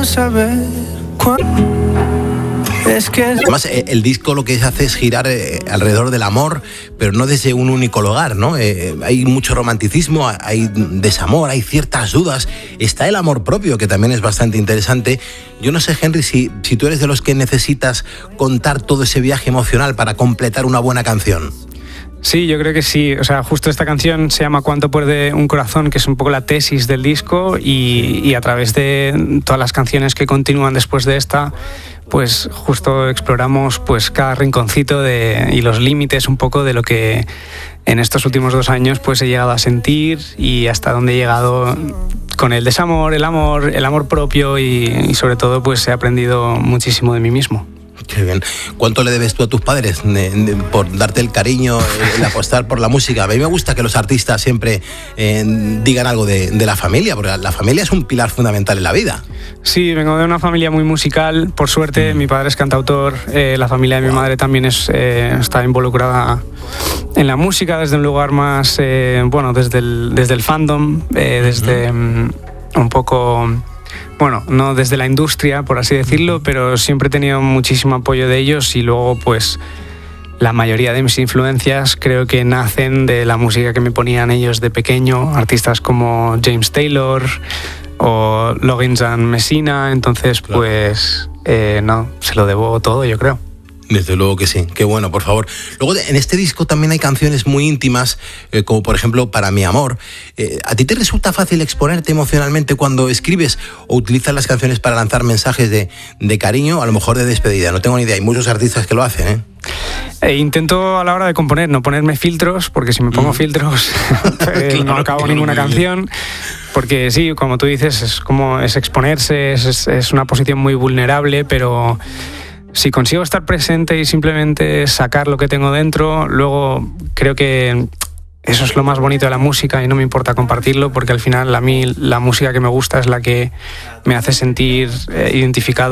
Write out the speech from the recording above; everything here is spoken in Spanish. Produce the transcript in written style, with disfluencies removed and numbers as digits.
saber es que... Además, el disco lo que hace es girar alrededor del amor, pero no desde un único lugar, ¿no? Hay mucho romanticismo, hay desamor, hay ciertas dudas. Está el amor propio, que también es bastante interesante. Yo no sé, Henry, si tú eres de los que necesitas contar todo ese viaje emocional para completar una buena canción. Sí, yo creo que sí. O sea, justo esta canción se llama Cuánto puede un corazón, que es un poco la tesis del disco, y a través de todas las canciones que continúan después de esta, pues justo exploramos pues cada rinconcito y los límites un poco de lo que en estos últimos 2 años pues he llegado a sentir y hasta dónde he llegado con el desamor, el amor propio y sobre todo pues he aprendido muchísimo de mí mismo. Qué bien. ¿Cuánto le debes tú a tus padres por darte el cariño, el apostar por la música? A mí me gusta que los artistas siempre digan algo de la familia, porque la familia es un pilar fundamental en la vida. Sí, vengo de una familia muy musical, por suerte. Mi padre es cantautor, la familia de mi madre también está involucrada en la música desde un lugar más, desde el fandom, desde un poco... Bueno, no desde la industria, por así decirlo, pero siempre he tenido muchísimo apoyo de ellos y luego, pues, la mayoría de mis influencias creo que nacen de la música que me ponían ellos de pequeño, artistas como James Taylor o Loggins and Messina, entonces, claro. Pues, se lo debo todo, yo creo. Desde luego que sí, qué bueno, por favor. Luego en este disco también hay canciones muy íntimas, como por ejemplo Para mi amor. ¿A ti te resulta fácil exponerte emocionalmente cuando escribes o utilizas las canciones para lanzar mensajes de cariño, a lo mejor de despedida? No tengo ni idea, hay muchos artistas que lo hacen, Intento a la hora de componer no ponerme filtros, porque si me pongo filtros claro, no acabo ninguna canción. Porque sí, como tú dices, es exponerse, es una posición muy vulnerable, pero... Si consigo estar presente y simplemente sacar lo que tengo dentro, luego creo que eso es lo más bonito de la música y no me importa compartirlo porque al final a mí la música que me gusta es la que me hace sentir identificado